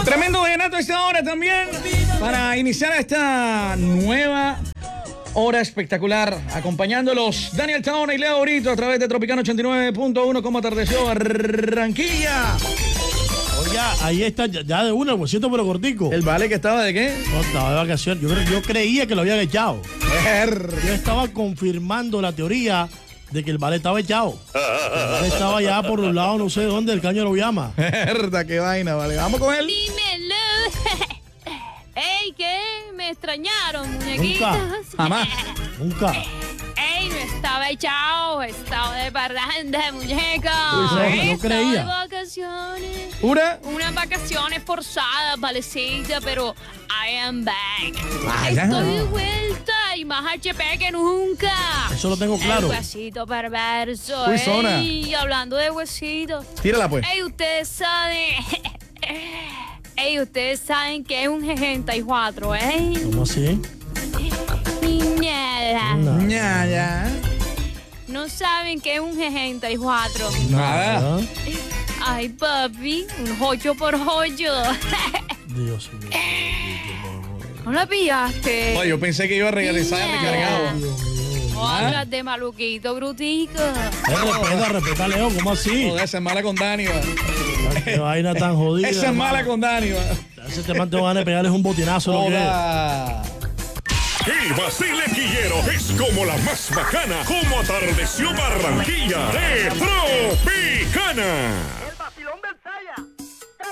Tremendo vallenato a esta hora también para iniciar esta nueva hora espectacular. Acompañándolos Daniel Taona y Leo Brito a través de Tropicano 89.1. Como atardeció Barranquilla. Oiga, ahí está, ya de una, el bolsito pero cortico. ¿El vale que estaba de qué? No, estaba de vacaciones. Yo creía que lo habían echado. Yo estaba confirmando la teoría de que el vale estaba echado. El vale estaba ya por un lado, no sé dónde, el caño lo llama. Verdad, qué vaina, vale. Vamos con él. Dímelo. Ey, ¿qué? Me extrañaron, muñequitos. Jamás. Nunca. Ey, no estaba echado, estaba de parranda, muñeco. No creía. Estaba de vacaciones. Unas vacaciones forzadas, valecita, pero I am back. Vaya. Estoy de vuelta y más HP que nunca. Eso lo tengo claro. El huesito perverso. Uy, zona. Ey, hablando de huesitos. Tírala pues. Ey, ustedes saben. Ey, ustedes saben que es un 64, ¿eh? ¿Cómo así? Niñera. No. Ya. No saben que es un 64. Nada. Ay, papi, un joyo por joyo. Dios mío. ¿No la pillaste? Oye, yo pensé que iba a regresar recargado. Otras de maluquito, brutico. Respeta, Leo, ¿cómo así? Joder, esa es mala con Dani, va. Qué vaina tan jodida. Esa es mala con Dani, va. Ese te van a pegarles un botinazo. Lo que es. Joda. El Vacile Quillero es como la más bacana, como atardeció Barranquilla de Tropicana.